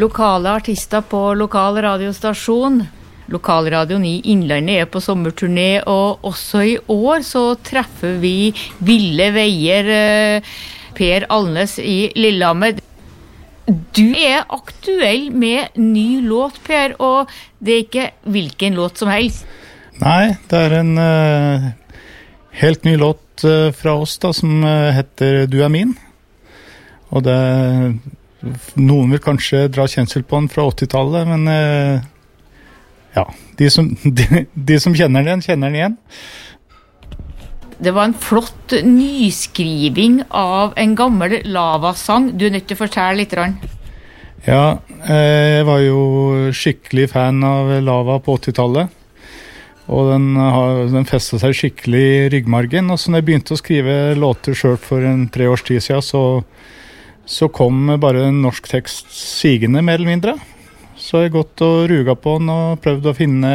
Lokale artister på lokal radiostasjon. Lokalradioen i Innlandet på sommerturné, og også i år så treffer vi Ville Veier, Per Alnes i Lillehammer. Du aktuell med ny låt, Per, og det ikke hvilken låt som helst. Nei, det en helt ny låt fra oss da, som heter Du min. Og noen vil kanskje dra kjensel på den fra 80-tallet, men ja, de som kjenner den igjen. Det var en flott nyskriving av en gammel Lava-sang. Du nødt til å fortelle litt. Ja, jeg var jo skikkelig fan av Lava på 80-tallet. Og den festet seg skikkelig i ryggmargen. Og så når jeg begynte å skrive låter selv for 3 års tid siden, så kom bare en norsk tekst sigende, mer eller mindre. Så jeg gått og ruga på den og prøvd å finne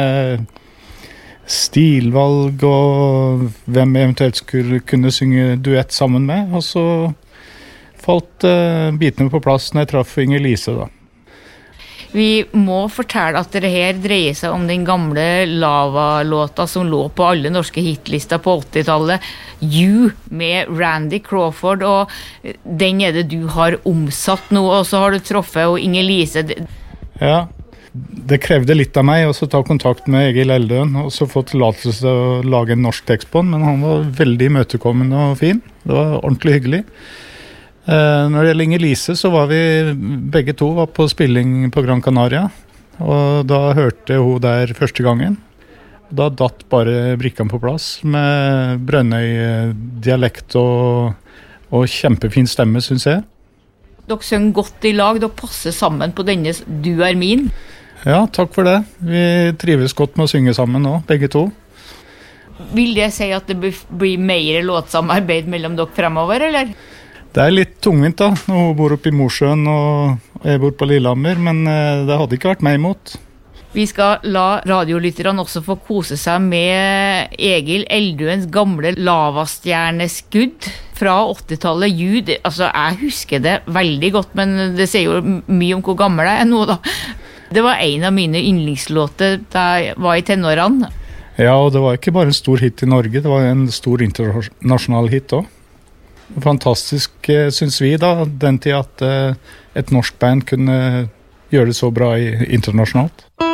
stilvalg og hvem jeg eventuelt skulle kunne synge duett sammen med. Og så falt bitene på plass når jeg traff Inger Lise da. Vi må fortelle at det her dreier seg om den gamle Lava-låta som lå på alle norske hitlister på 80-tallet. You med Randy Crawford, og den det du har omsatt nå, og så har du truffet Inger Lise. Ja, det krevde litt av meg å ta kontakt med Egil Eldøen og så få tillatelse til å lage en norsk tekst på den, men han var veldig imøtekommende og fin. Det var ordentlig hyggelig. Når det gjelder Inger Lise, så var vi begge to var på spilling på Gran Canaria, og da hørte hun der første gangen. Da datt bare brikken på plass med Brønnøy-dialekt og kjempefin stemme, synes jeg. Dere synger godt i lag, dere passer sammen på denne Du min. Ja, takk for det. Vi trives godt med å synge sammen nå, begge to. Vil det si at det blir mer låtsamarbeid mellom dere fremover, eller? Det litt tungvint da, når hun bor oppe i Mosjøen og jeg bor på Lillehammer, men det hadde ikke vært meg imot. Vi skal la radiolytterne også få kose seg med Egil Eldøens gamle lavastjerneskudd fra 80-tallet. Jud, altså jeg husker det veldig godt, men det sier jo mye om hvor gammel jeg nå da. Det var en av mine yndlingslåter da jeg var i tenårene. Ja, og det var ikke bare en stor hit i Norge, det var en stor internasjonal hit også. Fantastisk, synes vi da, den tid at et norsk band kunne gjøre det så bra internasjonalt.